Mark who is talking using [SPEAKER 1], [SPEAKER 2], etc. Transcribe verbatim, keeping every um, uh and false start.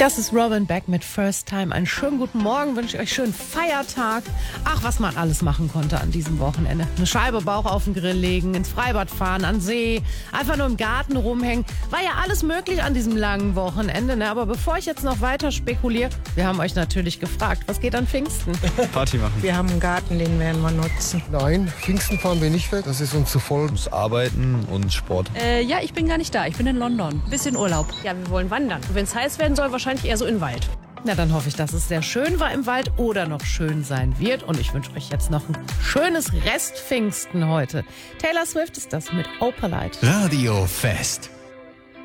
[SPEAKER 1] Das ist Robin Beck mit First Time. Einen schönen guten Morgen, wünsche ich euch schönen Feiertag. Ach, was man alles machen konnte an diesem Wochenende. Eine Scheibe Bauch auf den Grill legen, ins Freibad fahren, an See, einfach nur im Garten rumhängen. War ja alles möglich an diesem langen Wochenende. Ne? Aber bevor ich jetzt noch weiter spekuliere, wir haben euch natürlich gefragt, was geht an Pfingsten?
[SPEAKER 2] Party machen.
[SPEAKER 3] Wir haben einen Garten, den werden wir nutzen.
[SPEAKER 4] Nein, Pfingsten fahren wir nicht weg, das ist uns zu voll.
[SPEAKER 2] Muss arbeiten und Sport.
[SPEAKER 5] Äh, ja, ich bin gar nicht da. Ich bin in London. Bisschen Urlaub.
[SPEAKER 6] Ja, wir wollen wandern. Wenn es heiß werden soll, wahrscheinlich eher so in den Wald.
[SPEAKER 1] Na, dann hoffe ich, dass es sehr schön war im Wald oder noch schön sein wird. Und ich wünsche euch jetzt noch ein schönes Restpfingsten heute. Taylor Swift ist das mit Opalite.
[SPEAKER 7] Radio Fest.